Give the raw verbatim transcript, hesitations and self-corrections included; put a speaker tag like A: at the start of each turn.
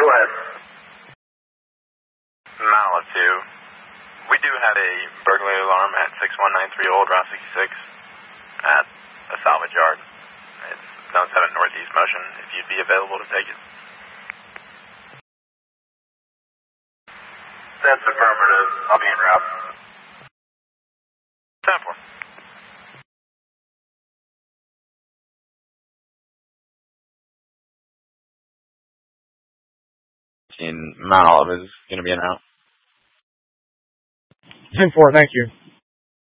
A: Go ahead.
B: Malibu. We do have a burglary alarm at six one nine three Old Route sixty-six at a salvage yard. It's zone seven northeast motion, if you'd be available to take it.
A: That's affirmative. I'll be en route.
B: ten four. In Malibu is going to be en route.
C: ten four, thank you.